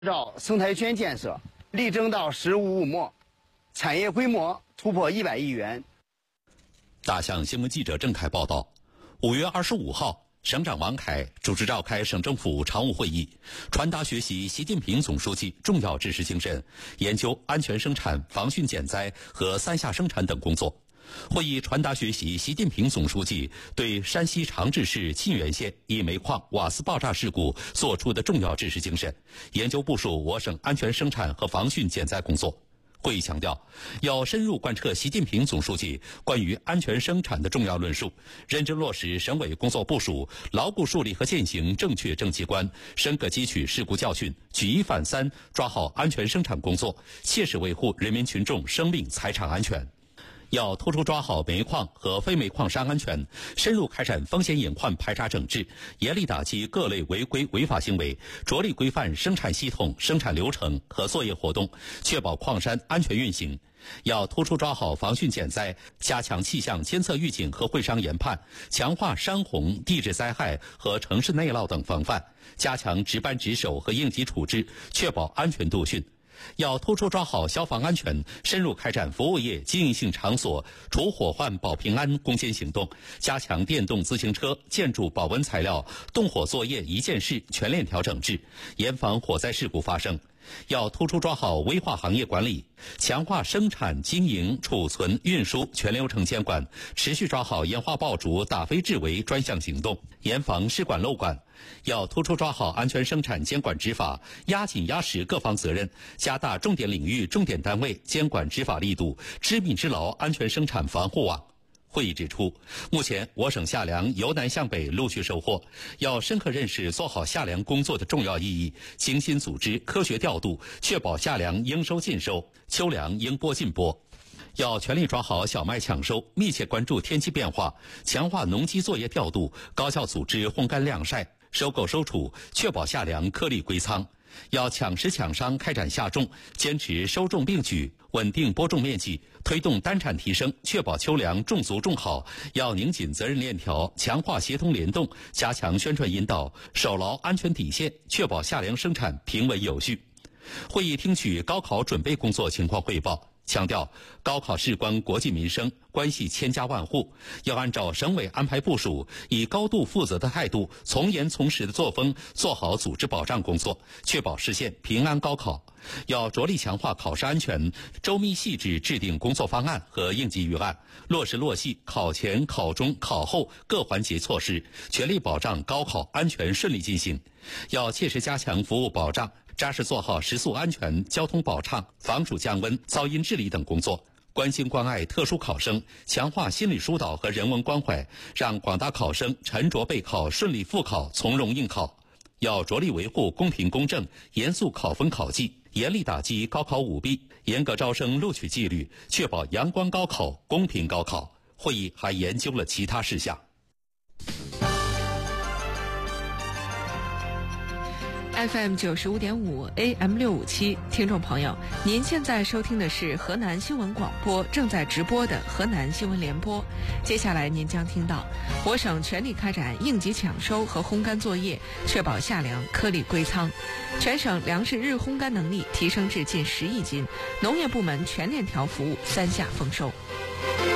照生态圈建设力争到“十五五没”，产业规模突破100亿元。 大象新闻记者郑凯报道，5月25号，省长王凯主持召开省政府常务会议，传达学习习近平总书记重要指示精神，研究安全生产、防汛减灾和3下生产等工作。会议传达学习习近平总书记对山西长治市沁源县一煤矿瓦斯爆炸事故作出的重要指示精神，研究部署我省安全生产和防汛减灾工作。会议强调，要深入贯彻习近平总书记关于安全生产的重要论述，认真落实省委工作部署，牢固树立和践行正确政绩观，深刻汲取事故教训，举一反三，抓好安全生产工作，切实维护人民群众生命财产安全。要突出抓好煤矿和非煤矿山安全，深入开展风险隐患排查整治，严厉打击各类违规违法行为，着力规范生产系统、生产流程和作业活动，确保矿山安全运行。要突出抓好防汛减灾，加强气象监测预警和会商研判，强化山洪、地质灾害和城市内涝等防范，加强值班值守和应急处置，确保安全度汛。要突出抓好消防安全，深入开展服务业经营性场所除火患保平安攻坚行动，加强电动自行车、建筑保温材料、动火作业一件事全链条整治，严防火灾事故发生。要突出抓好危化行业管理，强化生产、经营、储存、运输全流程监管，持续抓好烟花爆竹、打非治围专项行动，严防失管漏管。要突出抓好安全生产监管执法，压紧压实各方责任，加大重点领域、重点单位监管执法力度，知密知牢安全生产防护网。会议指出，目前我省夏粮由南向北陆续收获，要深刻认识做好夏粮工作的重要意义，精心组织、科学调度，确保夏粮应收尽收，秋粮应播尽播。要全力抓好小麦抢收，密切关注天气变化，强化农机作业调度，高效组织烘干晾晒、收购收储，确保夏粮颗粒归仓。要抢实抢商开展夏种，坚持收种并举，稳定播种面积，推动单产提升，确保秋粮种足种好。要拧紧责任链条，强化协同联动，加强宣传引导，守牢安全底线，确保夏粮生产平稳有序。会议听取高考准备工作情况汇报，强调高考事关国计民生，关系千家万户，要按照省委安排部署，以高度负责的态度、从严从实的作风，做好组织保障工作，确保实现平安高考。要着力强化考试安全，周密细致制定工作方案和应急预案，落实落细考前、考中、考后各环节措施，全力保障高考安全顺利进行。要切实加强服务保障，扎实做好食宿安全、交通保畅、防暑降温、噪音治理等工作，关心关爱特殊考生，强化心理疏导和人文关怀，让广大考生沉着备考、顺利复考、从容应考。要着力维护公平公正，严肃考分考纪，严厉打击高考舞弊，严格招生录取纪律，确保阳光高考、公平高考。会议还研究了其他事项。 FM 95.5 AM 657，听众朋友，您现在收听的是河南新闻广播正在直播的河南新闻联播。接下来您将听到，我省全力开展应急抢收和烘干作业，确保夏粮颗粒归仓。全省粮食日烘干能力提升至近10亿斤，农业部门全链条服务3下丰收。